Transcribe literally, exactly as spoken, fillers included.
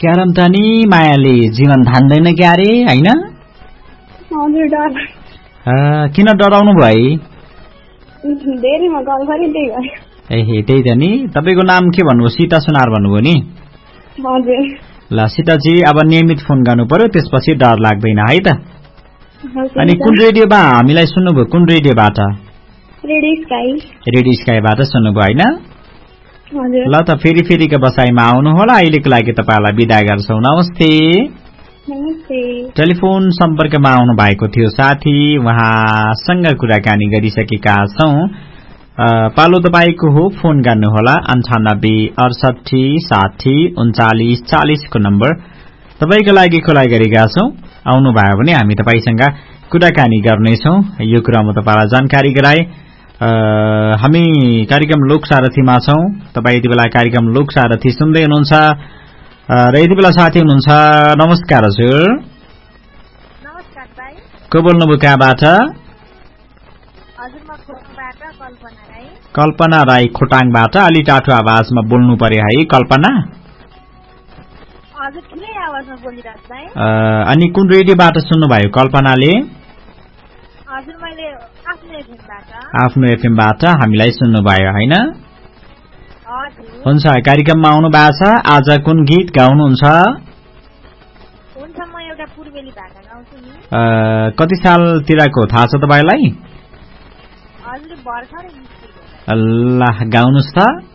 Carrom त नि मायाले जीवन धान्दैन क्यारे हैन? हजुर डर। किन डराउनु भयो? धेरै म गल्फरी त्यही भयो। ए हे त्यही त नि। तपाईको नाम के भन्नुभयो? सीता सुनार भन्नुभयो नि? हजुर। ल सीताजी अब नियमित फोन गर्नु पर्यो त्यसपछि डर लाग्दैन है त। अनि कुन रेडियोमा हामीलाई सुन्नुभयो? कुन रेडियोबाट? Radio sky. रेडियो स्काईबाट सुन्नुभयो हैन? हजुर। ल त फेरि फेरिको बसाइमा आउनु होला। अहिलेको लागि तपाईलाई बिदा गर्छौं। नमस्ते। नमस्ते। टेलिफोन सम्पर्कमा आउनु भएको थियो साथी, उहाँसँग कुराकानी गरिसकेका छौं। पालो तपाईको हो, फोन गर्नुहोला अन्ठानब्बे अडसठी साठी उन्चालिस चालिस को नम्बर तपाईको लागि खुला गरेका छौं। आउनु भयो भने हामी तपाईसँग कुराकानी गर्नेछौं। यो कुरा म तपाईलाई जानकारी गराए। हामी कार्यक्रम लोक सारथीमा छौं। तपाई यति बेला कार्यक्रम लोक सारथी सुन्दै हुनुहुन्छ र यति बेला साथी हुनुहुन्छ। नमस्कार हजुर। नमस्कार भाइ। को बोल्नुभयो कहाँबाट? हजुर म खोटाङबाट कल्पना राई। कल्पना राई खोटाङबाट। अलि टाठो आवाजमा बोल्नु पर्यो है कल्पना। हजुर ठुलै आवाजमा बोलिरहेछु भाइ। अनि कुन रेडियोबाट सुन्नु भयो कल्पनाले? हजुर मैले आफ्नो एफएमबाट। आफ्नो एफएमबाट हामीलाई सुन्नु भयो हैन? हजुर। हुन्छ कार्यक्रममा आउनु भएको छ। आज कुन गीत गाउनुहुन्छ? हुन्छ म एउटा पूर्वेली भाका गाउँछु नि। कति सालतिरको थाहा छ तपाईलाई? हजुर भर्खरै निस्केको। अल्लाह गाउनुस् त।